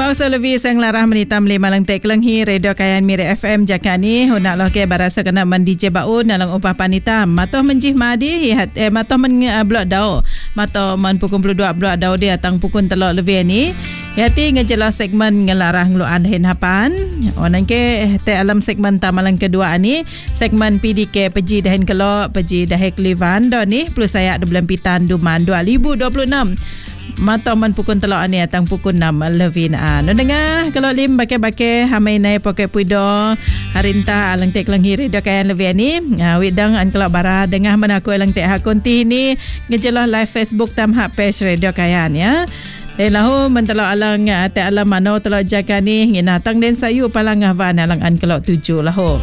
mau lebih sang larah menitam lima lang teklang hi radio kayan Miri FM jakani hunak loh ke barasa kena mandi je baun nalang upah panitam matoh menjih madi matoh men blok dau matoh man pukul 22 blok dau dia tang pukul telok lebih ni yati ngejelas segmen ngelarah ngeluan hen hapan onan ke te alam segmen tamalang kedua ni segmen PDK peji dahen kelok peji dahek livan do ni plus saya 12 pitan duman 2026 Matau man pukul telok ni atang pukul 6 levin no dengar kalau lim bake-bake hamai nai poke puido harinta alang tek lang hiri dak kayan levin ni widang an kelok bara dengar mana aku alang tek hakonti ni ngejelah live Facebook tam hak page radio kayan ya lahu mentelok alang tek alam mano telok jaga ni ngina tang den sayu palang van alang an kelok 7 lahu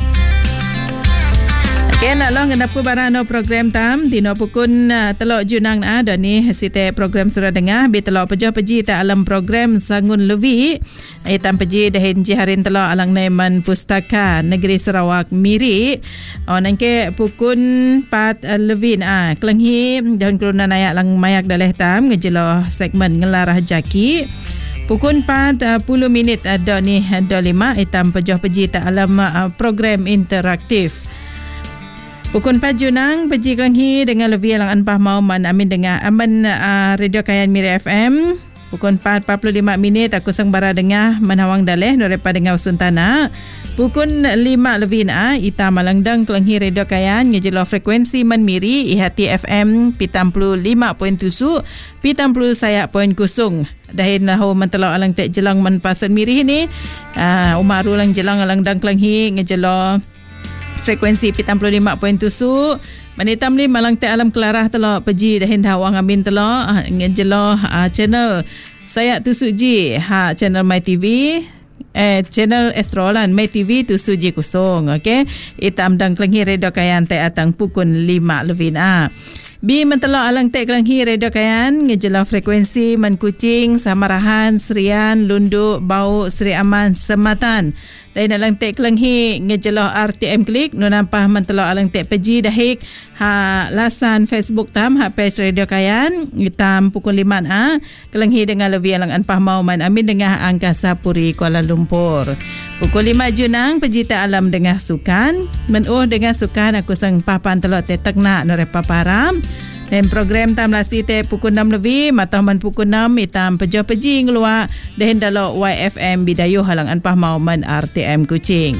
Okay, nak lah ngendap ku barang program tam dino pukun telok junang ada ni site program sudah dengar bi telok pejoh peji ta alam program sangun levi itam peji dahin jiharin telok alang neman pustaka negeri Sarawak Miri onan ke pukun 4 levin kelenghi daun keluna nayak lang mayak daleh tam ngejelo segmen ngelarah jaki pukul 4 minit ada ni ada 5 itam pejoh peji ta alam program interaktif Pukul 4 Junang peji kelenghi dengan lebih alang anpah mau man amin dengar aman radio kayan Miri FM pukul 4:45 minit aku sang bara dengar menawang daleh daripada dengar usun tanah pukul 5 lebih ita malangdang kelenghi radio kayan ngejelo frekuensi man Miri ihati FM 75.7 70 sayak poin kusung dahin lahu mentelok alang tek jelang man pasan Miri ni umaru lang jelang alang dang kelenghi ngejelo frekuensi 75.7 manitam ni malang te alam kelarah telok peji dahin hawang amin telok ngejelo channel saya tusuji channel My TV channel Astrolan My TV tusuji kusung okey itam dang kelenghi radio kayan te atang pukul 5 levin Bi mentelok alang tek kelenghi radio kayan ngejelo frekuensi man Kuching Samarahan Serian Lunduk Bau Seri Aman Sematan lain alang tek kelenghi ngejelo RTM Klik nu nampah mentelok alang tek peji dahik lasan Facebook tam page radio kayan itam pukul 5 kelenghi dengan lebih alang anpah mau man amin dengah Angkasa Puri Kuala Lumpur pukul 5 Junang peji ta alam dengah sukan menuh dengah sukan aku sang papan telok te teknak no repa param dan program tam lasi te pukul 6 lebih matah man pukul 6 itam pejoh peji ngeluar dahin dalok YFM Bidayuh halang anpah mau man RTM Kuching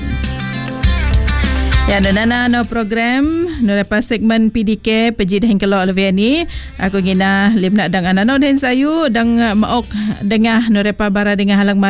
ya nana no program no lepas segmen PDK peji dahin kelok lebih ni aku gina lim nak dang anano dahin sayu dang maok dengah no repa bara dengah halang